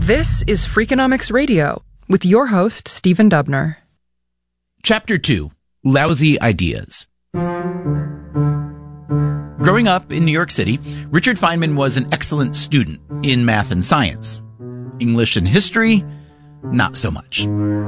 This is Freakonomics Radio with your host, Stephen Dubner. Chapter 2, Lousy Ideas. Growing up in New York City, Richard Feynman was an excellent student in math and science. English and history, not so much.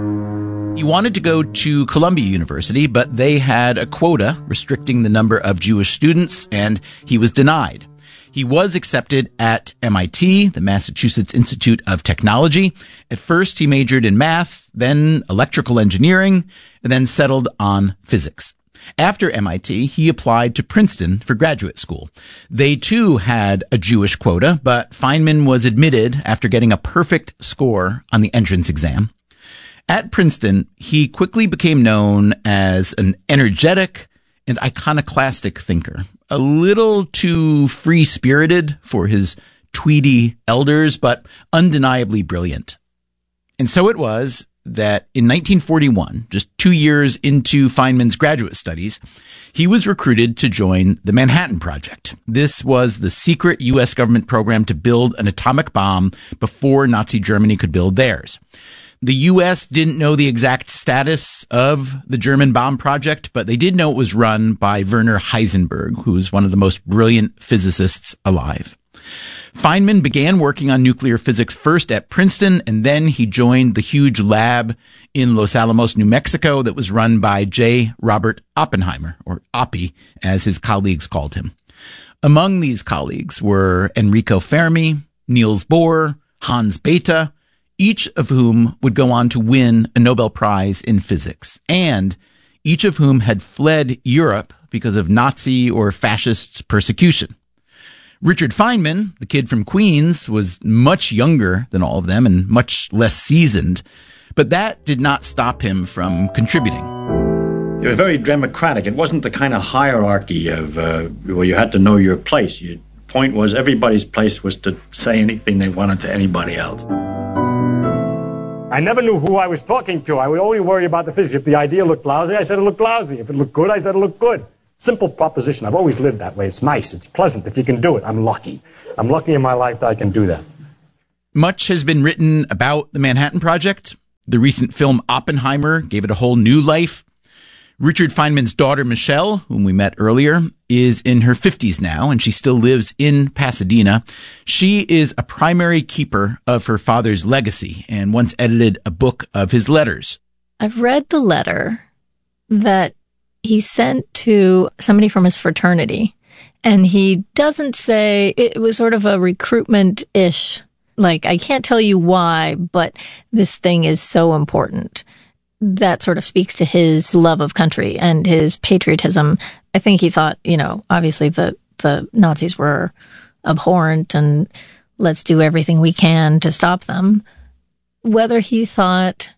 He wanted to go to Columbia University, but they had a quota restricting the number of Jewish students, and he was denied. He was accepted at MIT, the Massachusetts Institute of Technology. At first, he majored in math, then electrical engineering, and then settled on physics. After MIT, he applied to Princeton for graduate school. They too had a Jewish quota, but Feynman was admitted after getting a perfect score on the entrance exam. At Princeton, he quickly became known as an energetic and iconoclastic thinker, a little too free-spirited for his tweedy elders, but undeniably brilliant. And so it was that in 1941, just 2 years into Feynman's graduate studies, he was recruited to join the Manhattan Project. This was the secret U.S. government program to build an atomic bomb before Nazi Germany could build theirs. The U.S. didn't know the exact status of the German bomb project, but they did know it was run by Werner Heisenberg, who was one of the most brilliant physicists alive. Feynman began working on nuclear physics first at Princeton, and then he joined the huge lab in Los Alamos, New Mexico, that was run by J. Robert Oppenheimer, or Oppie, as his colleagues called him. Among these colleagues were Enrico Fermi, Niels Bohr, Hans Bethe, each of whom would go on to win a Nobel Prize in physics, and each of whom had fled Europe because of Nazi or fascist persecution. Richard Feynman, the kid from Queens, was much younger than all of them and much less seasoned, but that did not stop him from contributing. It was very democratic. It wasn't the kind of hierarchy of where you had to know your place. The point was everybody's place was to say anything they wanted to anybody else. I never knew who I was talking to. I would only worry about the physics. If the idea looked lousy, I said it looked lousy. If it looked good, I said it looked good. Simple proposition. I've always lived that way. It's nice. It's pleasant. If you can do it, I'm lucky. I'm lucky in my life that I can do that. Much has been written about the Manhattan Project. The recent film Oppenheimer gave it a whole new life. Richard Feynman's daughter, Michelle, whom we met earlier, is in her 50s now, and she still lives in Pasadena. She is a primary keeper of her father's legacy and once edited a book of his letters. I've read the letter that he sent to somebody from his fraternity, and he doesn't say, it was sort of a recruitment-ish, like, I can't tell you why, but this thing is so important. That sort of speaks to his love of country and his patriotism. I think he thought, obviously the Nazis were abhorrent and let's do everything we can to stop them. Whether he thought,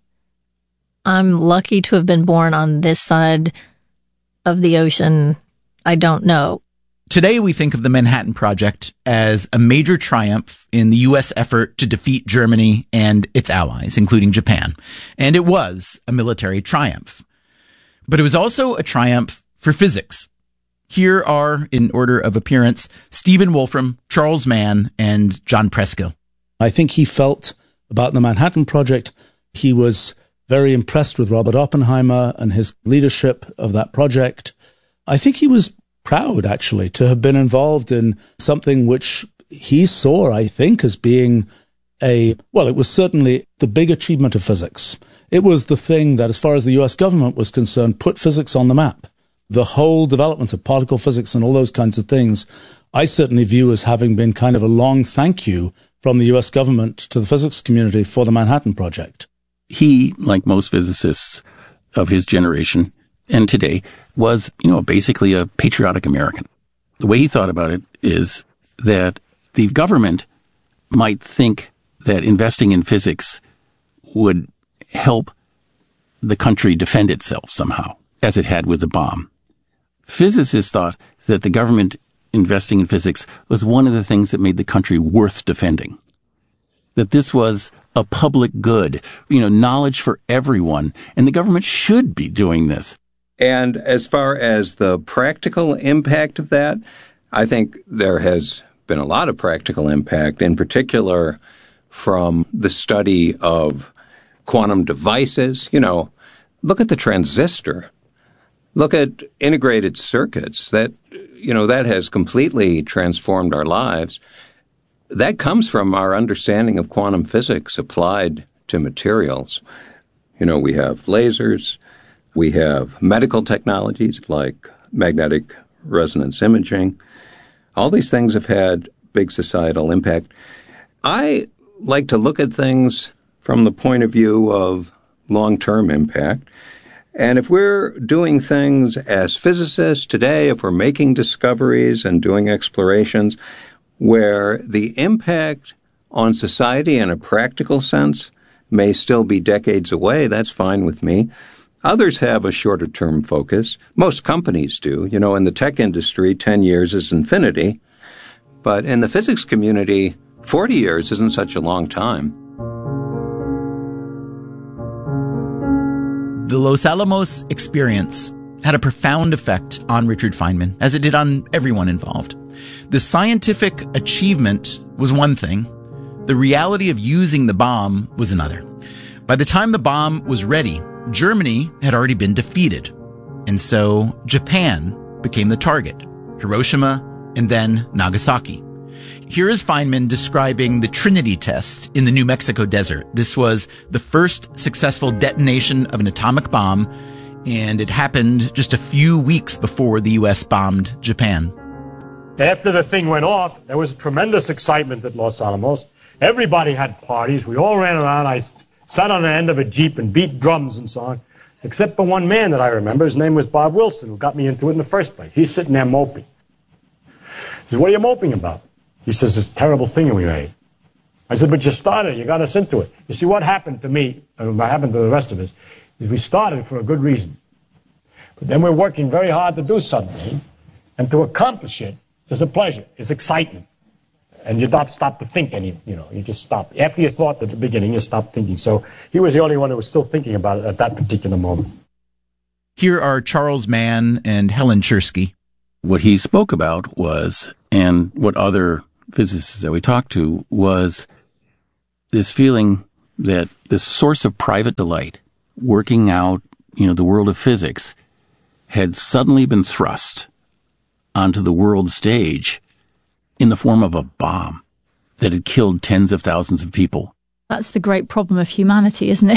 I'm lucky to have been born on this side of the ocean, I don't know. Today, we think of the Manhattan Project as a major triumph in the U.S. effort to defeat Germany and its allies, including Japan. And it was a military triumph. But it was also a triumph for physics. Here are, in order of appearance, Stephen Wolfram, Charles Mann, and John Preskill. I think he felt about the Manhattan Project, he was very impressed with Robert Oppenheimer and his leadership of that project. I think he was proud, actually, to have been involved in something which he saw, I think, as being it was certainly the big achievement of physics. It was the thing that, as far as the US government was concerned, put physics on the map. The whole development of particle physics and all those kinds of things, I certainly view as having been kind of a long thank you from the US government to the physics community for the Manhattan Project. He, like most physicists of his generation and today, was, basically a patriotic American. The way he thought about it is that the government might think that investing in physics would help the country defend itself somehow, as it had with the bomb. Physicists thought that the government investing in physics was one of the things that made the country worth defending. That this was a public good, knowledge for everyone, and the government should be doing this. And as far as the practical impact of that, I think there has been a lot of practical impact. In particular, from the study of quantum devices. Look at the transistor. Look at integrated circuits. That has completely transformed our lives. That comes from our understanding of quantum physics applied to materials. We have lasers. We have medical technologies like magnetic resonance imaging. All these things have had big societal impact. I like to look at things from the point of view of long-term impact. And if we're doing things as physicists today, if we're making discoveries and doing explorations where the impact on society in a practical sense may still be decades away, that's fine with me. Others have a shorter-term focus. Most companies do. In the tech industry, 10 years is infinity. But in the physics community, 40 years isn't such a long time. The Los Alamos experience had a profound effect on Richard Feynman, as it did on everyone involved. The scientific achievement was one thing. The reality of using the bomb was another. By the time the bomb was ready, Germany had already been defeated. And so Japan became the target. Hiroshima and then Nagasaki. Here is Feynman describing the Trinity test in the New Mexico desert. This was the first successful detonation of an atomic bomb, and it happened just a few weeks before the U.S. bombed Japan. After the thing went off, there was tremendous excitement at Los Alamos. Everybody had parties. We all ran around. I sat on the end of a Jeep and beat drums and so on, except for one man that I remember. His name was Bob Wilson, who got me into it in the first place. He's sitting there moping. He says, "What are you moping about?" He says, "It's a terrible thing we made." I said, "But you started. You got us into it." You see, what happened to me, and what happened to the rest of us, is we started for a good reason. But then we're working very hard to do something, and to accomplish it is a pleasure, is excitement. And you don't stop to think you just stop. After you thought at the beginning, you stop thinking. So he was the only one who was still thinking about it at that particular moment. Here are Charles Mann and Helen Chersky. What he spoke about was, and what other physicists that we talked to, was this feeling that this source of private delight, working out, the world of physics, had suddenly been thrust onto the world stage in the form of a bomb that had killed tens of thousands of people. That's the great problem of humanity, isn't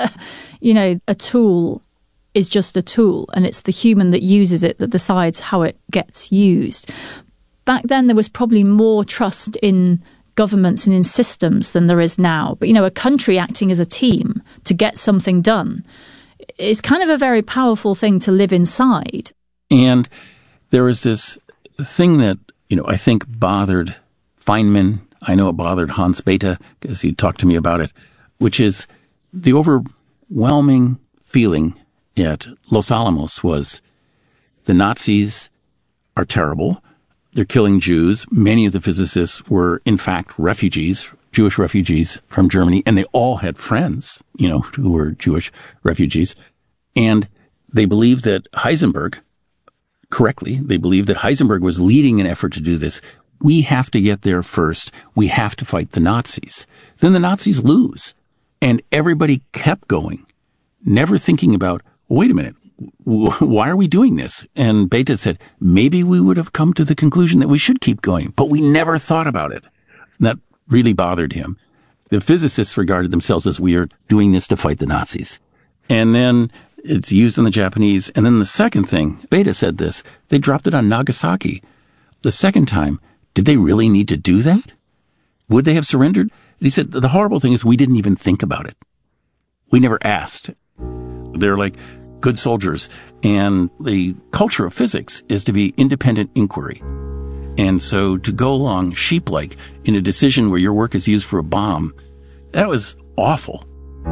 it? A tool is just a tool, and it's the human that uses it that decides how it gets used. Back then, there was probably more trust in governments and in systems than there is now. But, a country acting as a team to get something done is kind of a very powerful thing to live inside. And there was this thing that, I think bothered Feynman. I know it bothered Hans Bethe because he talked to me about it, which is the overwhelming feeling at Los Alamos was the Nazis are terrible. They're killing Jews. Many of the physicists were, in fact, refugees, Jewish refugees from Germany, and they all had friends, who were Jewish refugees. And they believed that Heisenberg, correctly, they believed that Heisenberg was leading an effort to do this. We have to get there first. We have to fight the Nazis. Then the Nazis lose. And everybody kept going, never thinking about, wait a minute, why are we doing this? And Bethe said, maybe we would have come to the conclusion that we should keep going, but we never thought about it. And that really bothered him. The physicists regarded themselves as we are doing this to fight the Nazis. And then it's used in the Japanese. And then the second thing, Bethe said this, they dropped it on Nagasaki. The second time, did they really need to do that? Would they have surrendered? And he said, the horrible thing is we didn't even think about it. We never asked. They're like good soldiers. And the culture of physics is to be independent inquiry. And so to go along sheep-like in a decision where your work is used for a bomb, that was awful.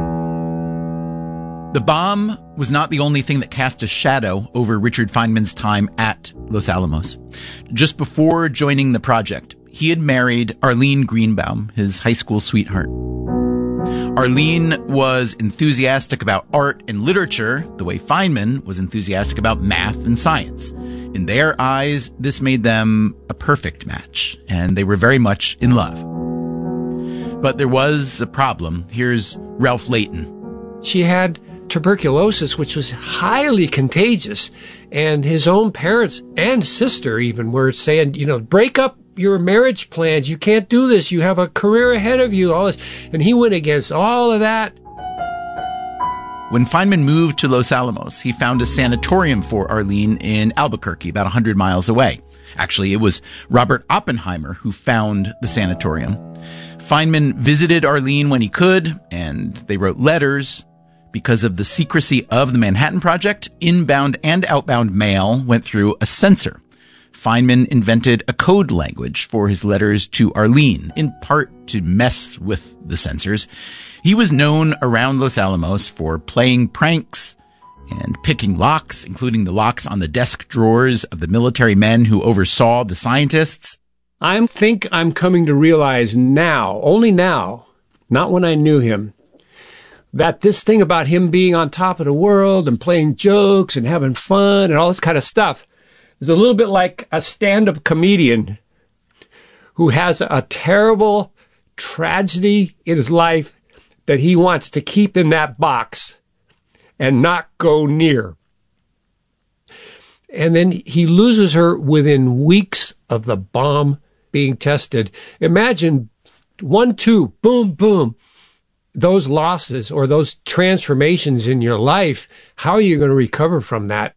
The bomb was not the only thing that cast a shadow over Richard Feynman's time at Los Alamos. Just before joining the project, he had married Arlene Greenbaum, his high school sweetheart. Arlene was enthusiastic about art and literature the way Feynman was enthusiastic about math and science. In their eyes, this made them a perfect match, and they were very much in love. But there was a problem. Here's Ralph Layton. She had tuberculosis, which was highly contagious. And his own parents and sister even were saying, break up your marriage plans. You can't do this. You have a career ahead of you, all this. And he went against all of that. When Feynman moved to Los Alamos, he found a sanatorium for Arlene in Albuquerque, about 100 miles away. Actually, it was Robert Oppenheimer who found the sanatorium. Feynman visited Arlene when he could, and they wrote letters. Because of the secrecy of the Manhattan Project, inbound and outbound mail went through a censor. Feynman invented a code language for his letters to Arlene, in part to mess with the censors. He was known around Los Alamos for playing pranks and picking locks, including the locks on the desk drawers of the military men who oversaw the scientists. I think I'm coming to realize now, only now, not when I knew him, that this thing about him being on top of the world and playing jokes and having fun and all this kind of stuff is a little bit like a stand-up comedian who has a terrible tragedy in his life that he wants to keep in that box and not go near. And then he loses her within weeks of the bomb being tested. Imagine 1, 2, boom, boom. Those losses or those transformations in your life, how are you going to recover from that?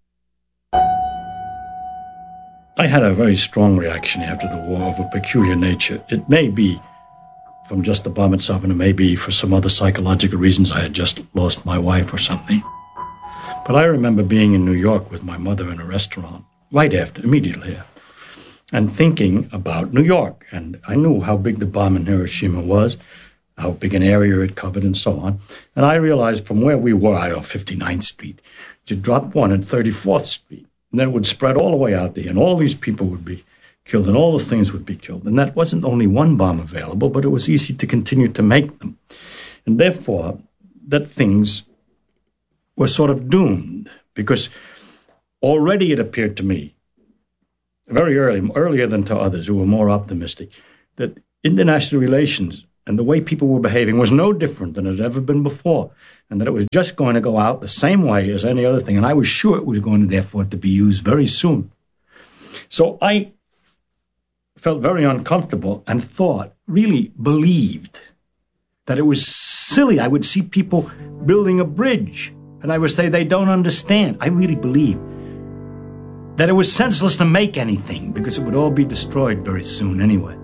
I had a very strong reaction after the war of a peculiar nature. It may be from just the bomb itself, and it may be for some other psychological reasons. I had just lost my wife or something. But I remember being in New York with my mother in a restaurant, right after, immediately after, and thinking about New York. And I knew how big the bomb in Hiroshima was, how big an area it covered, and so on. And I realized from where we were, on 59th Street, to drop one at 34th Street, and then it would spread all the way out there, and all these people would be killed, and all the things would be killed. And that wasn't only one bomb available, but it was easy to continue to make them. And therefore, that things were sort of doomed, because already it appeared to me, very earlier than to others who were more optimistic, that international relations and the way people were behaving was no different than it had ever been before, and that it was just going to go out the same way as any other thing. And I was sure it was going to, therefore, to be used very soon. So I felt very uncomfortable and thought, really believed, that it was silly. I would see people building a bridge, and I would say they don't understand. I really believed that it was senseless to make anything because it would all be destroyed very soon anyway.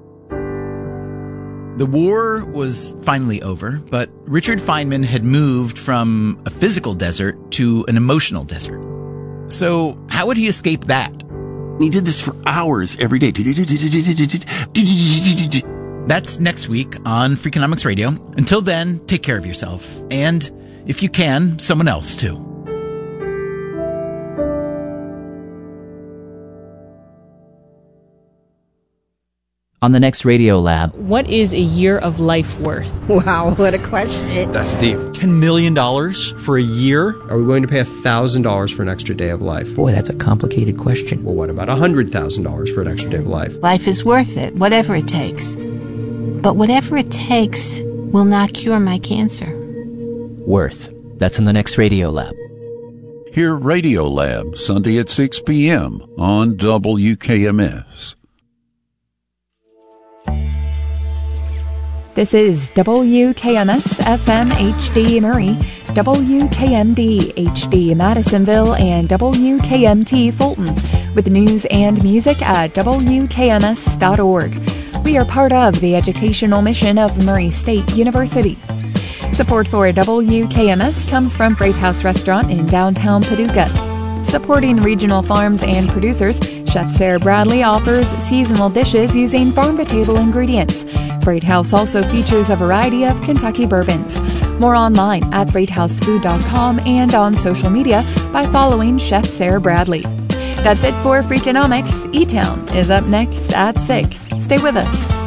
The war was finally over, but Richard Feynman had moved from a physical desert to an emotional desert. So how would he escape that? He did this for hours every day. That's next week on Freakonomics Radio. Until then, take care of yourself. And, if you can, someone else too. On the next Radio Lab. What is a year of life worth? Wow, what a question. That's deep. $10 million for a year? Are we going to pay $1,000 for an extra day of life? Boy, that's a complicated question. Well, what about $100,000 for an extra day of life? Life is worth it, whatever it takes. But whatever it takes will not cure my cancer. Worth. That's on the next Radio Lab. Hear Radio Lab Sunday at 6 p.m. on WKMS. This is WKMS FM HD Murray, WKMD HD Madisonville, and WKMT Fulton, with news and music at WKMS.org. We are part of the educational mission of Murray State University. Support for WKMS comes from Freight House Restaurant in downtown Paducah. Supporting regional farms and producers, Chef Sarah Bradley offers seasonal dishes using farm-to-table ingredients. Freight House also features a variety of Kentucky bourbons. More online at freighthousefood.com and on social media by following Chef Sarah Bradley. That's it for Freakonomics. E-Town is up next at 6. Stay with us.